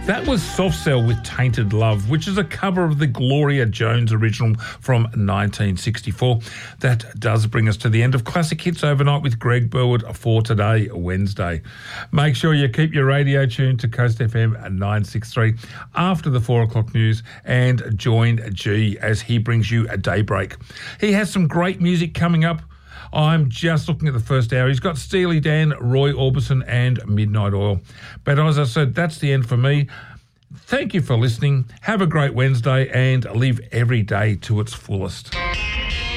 That was Soft Cell with Tainted Love, which is a cover of the Gloria Jones original from 1964. That does bring us to the end of Classic Hits Overnight with Greg Burwood for today, Wednesday. Make sure you keep your radio tuned to Coast FM 963 after the 4 o'clock news and join G as he brings you a daybreak. He has some great music coming up. I'm just looking at the first hour. He's got Steely Dan, Roy Orbison and Midnight Oil. But as I said, that's the end for me. Thank you for listening. Have a great Wednesday and live every day to its fullest.